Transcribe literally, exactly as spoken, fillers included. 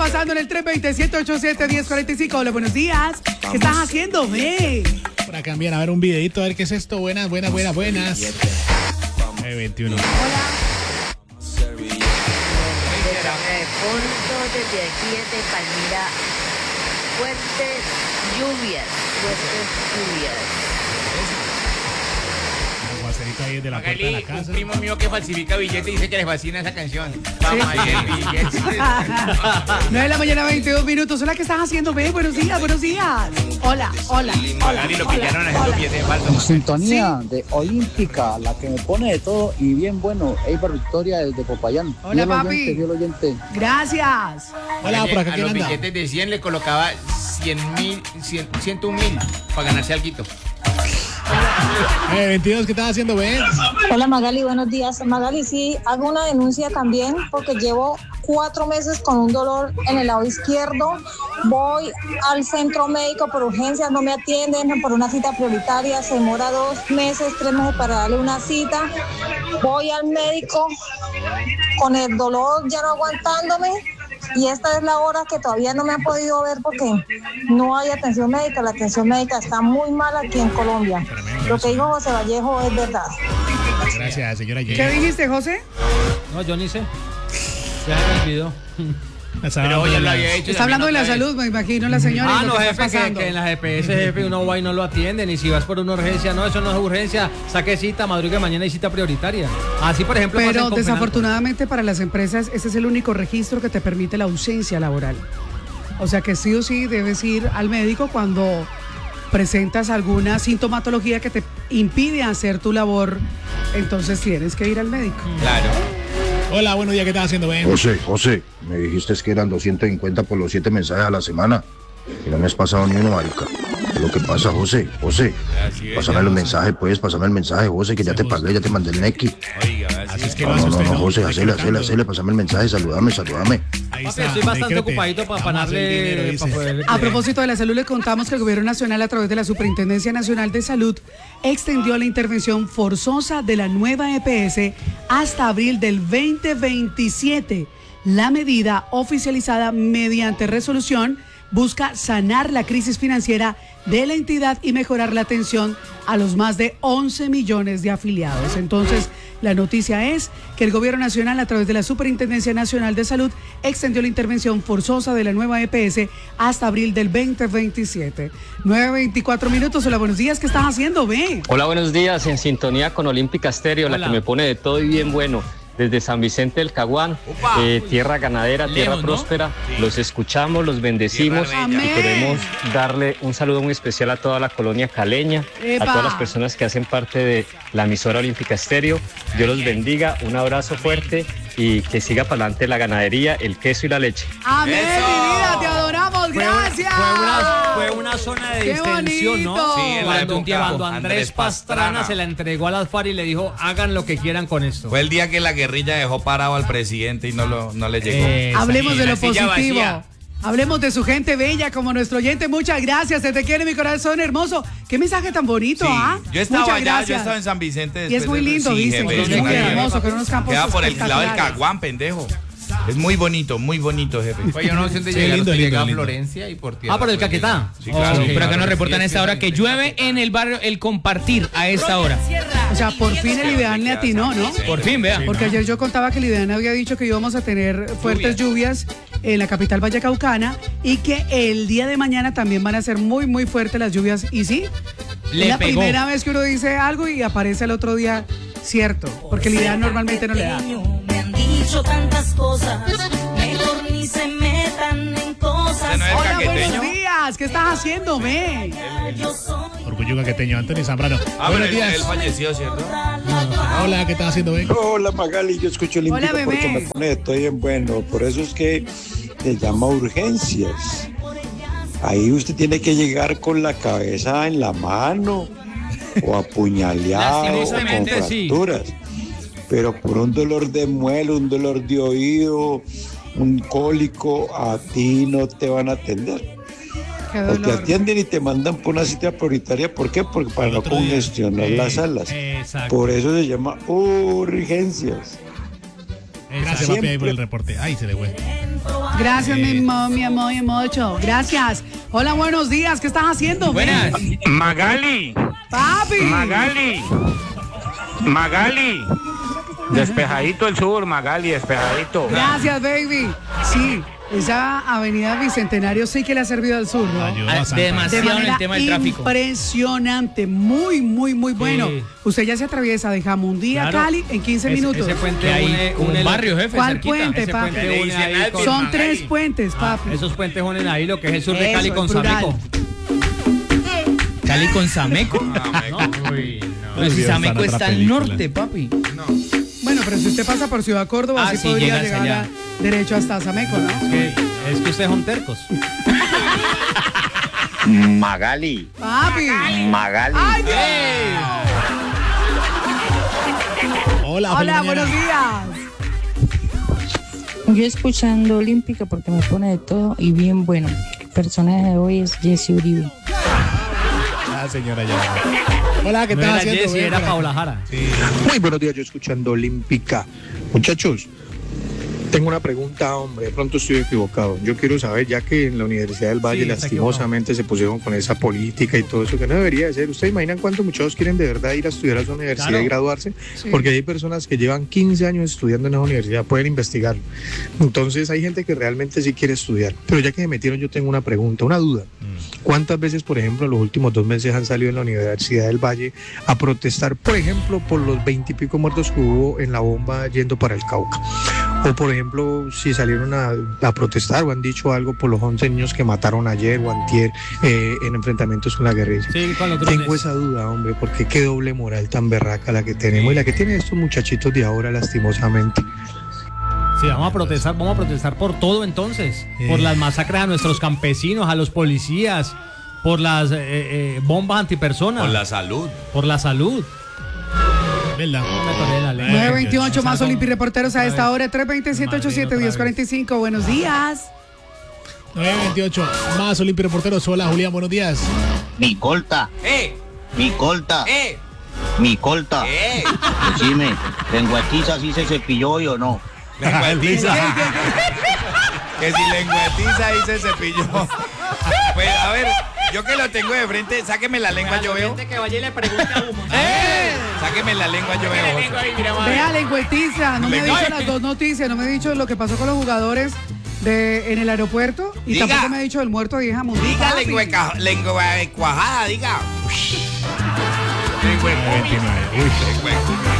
pasando en el tres dos cero, siete ocho siete, uno cero cuatro cinco. Hola, buenos días. ¿Qué estás haciendo, ve? Para cambiar, a ver un videito, a ver qué es esto. Buenas, buenas, buenas, buenas. nueve veintiuno. Hola. Fondo desde aquí, desde Palmira, fuertes lluvias, fuertes lluvias. Un aguacerito ahí de la puerta de la casa. Un primo mío que falsifica billetes dice que les fascina esa canción. Vamos ahí, el billete. nueve de la mañana, veintidós minutos. Hola, ¿qué estás haciendo, ve? Buenos días, buenos días. Hola, hola, hola. Magali lo pillaron haciendo billetes falsos. En sintonía de Olímpica, la que me pone de todo y bien bueno, Eibar Victoria desde Popayán. Hola, Fiel papi. oyente, fiel oyente. Gracias. Hola, por acá, a ¿quién los anda? billetes de cien le colocaba cien mil, ciento un mil para ganarse alguito. nueve veintidós, ¿qué estás haciendo, ve? Hola Magali, buenos días. Magali, sí, hago una denuncia también porque llevo cuatro meses con un dolor en el lado izquierdo. Voy al centro médico por urgencias, no me atienden por una cita prioritaria. Se demora dos meses, tres meses para darle una cita. Voy al médico con el dolor ya no aguantándome. Y esta es la hora que todavía no me han podido ver porque no hay atención médica. La atención médica está muy mal aquí en Colombia. Lo que dijo José Vallejo es verdad. Gracias, señora Jane. ¿Qué dijiste, José? No, yo ni sé. Ya me olvidó. Pero oye, lo había hecho. Está hablando de la salud, me imagino, la señora. Ah, y lo no, que está jefe, que, pasando. que en las E P S, jefe, uno va y no lo atienden. Y si vas por una urgencia, no, eso no es urgencia. Saque cita, madrugue mañana y cita prioritaria. Así, por ejemplo, pasa en Pero Confenalco. desafortunadamente para las empresas ese es el único registro que te permite la ausencia laboral. O sea que sí o sí debes ir al médico cuando presentas alguna sintomatología que te impide hacer tu labor, entonces tienes que ir al médico. Claro. Hola, buenos días, ¿qué estás haciendo, ve? José, José, me dijiste que eran doscientos cincuenta por los siete mensajes a la semana. Y no me has pasado ni uno, marica. ¿Qué es lo que pasa, José? José, Así es, pásame ya los no. mensajes, pues, pásame el mensaje, José, que ya te pagué, ya te mandé el nequi. Oiga, Así así es que No, lo hace no, no, usted, no, ¿no? José, hacele, hacele, Reclutando. hacele, pásame el mensaje, saludame, saludame. Ahí Papi, está, estoy bastante decrete. ocupadito para Vamos a hacer darle dinero, dice. para poder- A propósito de la salud, le contamos que el Gobierno Nacional, a través de la Superintendencia Nacional de Salud, extendió la intervención forzosa de la nueva E P S hasta abril del veinte veintisiete. La medida, oficializada mediante resolución, busca sanar la crisis financiera de la entidad y mejorar la atención a los más de once millones de afiliados. Entonces, la noticia es que el Gobierno Nacional, a través de la Superintendencia Nacional de Salud, extendió la intervención forzosa de la nueva E P S hasta abril del veinte veintisiete. nueve veinticuatro minutos. Hola, buenos días. ¿Qué estás haciendo, ve? Hola, buenos días. En sintonía con Olímpica Estéreo, la Hola. que me pone de todo y bien bueno. Desde San Vicente del Caguán, eh, tierra ganadera, tierra Lejos, ¿no? próspera. Sí. Los escuchamos, los bendecimos Tierra bella. y Amén. queremos darle un saludo muy especial a toda la colonia caleña, ¡Epa! a todas las personas que hacen parte de la emisora Olímpica Estéreo. Dios los bendiga, un abrazo fuerte y que siga para adelante la ganadería, el queso y la leche. Amén, ¡Eso! mi vida, te adoramos, Fue, gracias. fue una, fue una zona de ¡Qué distensión, ¿no? bonito! Sí, en la Cuando, época cuando Andrés Andrés Pastrana, Pastrana se la entregó a las FARC y le dijo, hagan lo que quieran con esto. Fue el día que la guerrilla dejó parado al presidente y no, lo, no le llegó. Eh, Hablemos Sí, de lo la silla positivo. vacía. Hablemos de su gente bella como nuestro oyente. Muchas gracias. Se te quiere mi corazón hermoso. Qué mensaje tan bonito, Sí, ¿ah? yo estaba Muchas allá, gracias. yo estaba en San Vicente. Y es después muy de- lindo, sí, dicen, jefe, que es es muy una- hermoso, con unos campos Queda por el lado del espectaculares. Caguán, pendejo. Es muy bonito, muy bonito, jefe. Pues yo no sé dónde Sí, llegar, lindo, usted lindo, llega a lindo. Florencia y por tierra. Ah, por el pues, Caquetá. Sí, claro. Ok. Sí, Pero acá nos sí, reportan sí, a esta hora sí, que sí, llueve sí. en el barrio El Compartir a esta hora. O sea, por fin el Ideal le atinó, ¿no? Por fin, vea. Porque ayer yo contaba que el Ideal había dicho que íbamos a tener fuertes lluvias en la capital vallecaucana y que el día de mañana también van a ser muy, muy fuertes las lluvias. Y sí, Le es la pegó. primera vez que uno dice algo y aparece el otro día cierto, porque el Ideal normalmente no le da. Me han dicho tantas cosas, mejor ni se metan en cosas. ¿Ese no es el Hola, caqueteño? buenos días. ¿Qué estás haciendo, ve? Yo soy Orgullo caqueteño, Antonio Zambrano. Ah, pero Buenos él, días. él falleció, ¿cierto? Hola, ¿qué estás haciendo, ve? Hola Magali, yo escucho Olímpica Hola, bebé. porque me pone de todo y bien bueno. Por eso es que se llama urgencias. Ahí usted tiene que llegar con la cabeza en la mano o apuñaleado o con Lastimosamente, sí. fracturas. Pero por un dolor de muelo, un dolor de oído, un cólico, a ti no te van a atender. Qué O te dolor. atienden y te mandan por una cita prioritaria. ¿Por qué? Porque para Al no otro día. congestionar Eh, las salas. Exacto. Por eso se llama urgencias. Gracias, papi, ahí por el reporte. Ay, se le fue. Gracias, mi amor, mi amor, mi mocho. Gracias. Hola, buenos días. ¿Qué estás haciendo? Buenas. Magali. Papi. Magali. Magali. Despejadito el sur, Magali, despejadito. Gracias, baby. Sí, esa avenida Bicentenario sí que le ha servido al sur, ¿no? Ah, demasiado en el tema del tráfico. Impresionante, muy, muy, muy bueno. Sí. Usted ya se atraviesa de Jamundía a Claro. Cali en quince Ese- minutos. ese puente Que hay une- como une un lo- barrio, jefe, ¿Cuál cerquita. puente, Ese papi? puente une ahí con- Son tres puentes, papi. Esos puentes unen ahí lo que es el sur de Eso, Cali en con plural. Sameco. Cali con Sameco. Uy, no. Pero si Dios, Sameco tan está otra al película. norte, papi. Bueno, pero si usted pasa por Ciudad Córdoba, Ah, sí, sí, podría llega llegar hasta a- allá. derecho hasta Sameco, ¿no? Es que, es que ustedes son tercos. Magali. Papi. Magali. ¡Ay, Dios! Hola, Hola, feliz buenos mañana. días. Yo escuchando Olímpica porque me pone de todo y bien bueno. El personaje de hoy es Jesse Uribe. Ah, señora, ya. Hola, ¿qué No estás era haciendo? Jessy, Ven era por aquí. Paola Jara. Muy buenos días, yo escuchando Olímpica. Muchachos, tengo una pregunta, hombre, de pronto estoy equivocado. Yo quiero saber, ya que en la Universidad del Valle Sí, está lastimosamente se pusieron con esa política y todo eso, que no debería de ser. ¿Ustedes imaginan cuántos muchachos quieren de verdad ir a estudiar a su universidad Claro. y graduarse? Sí. Porque hay personas que llevan quince años estudiando en esa universidad, pueden investigarlo. Entonces hay gente que realmente sí quiere estudiar. Pero ya que me metieron, yo tengo una pregunta, una duda. ¿Cuántas veces, por ejemplo, en los últimos dos meses han salido en la Universidad del Valle a protestar, por ejemplo, por los veintipico muertos que hubo en la bomba yendo para el Cauca? O, por ejemplo, si salieron a, a protestar o han dicho algo por los once niños que mataron ayer o antier eh, en enfrentamientos con la guerrilla. Sí, con los drones. Tengo esa duda, hombre, porque qué doble moral tan berraca la que tenemos y la que tienen estos muchachitos de ahora, lastimosamente. Sí, vamos a protestar, vamos a protestar por todo entonces. Sí. Por las masacres a nuestros campesinos, a los policías, por las eh, eh, bombas antipersonas. Por la salud. Por la salud. ¿Verdad? No me toré la ley. nueve veintiocho más Salgo- Olimpi Reporteros a esta hora. tres veinte, siete ocho siete, diez cuarenta y cinco. Buenos días. nueve veintiocho más Olimpia Reporteros. Hola, Julián, buenos días. Mi colta. ¡Eh! Mi colta. ¡Eh! Mi colta. ¡Eh! Decime, ¿lengüetiza si se cepilló hoy o no? Lengüetiza. Que si lengüetiza y se cepilló. Pues a ver, yo que lo tengo de frente, sáqueme la lengua, yo veo. que vaya y le pregunte a Humo. ¡Eh! Sáqueme la lengua, yo veo. Vea, lengüetiza. No me ha Lengua- dicho las dos noticias. No me ha dicho lo que pasó con los jugadores de, en el aeropuerto. Y Diga. tampoco me ha dicho el muerto de Jamundí. Diga papi. lengua, ca- lengua cuajada, diga. Lengua nueve veintinueve. Uy. Lengua-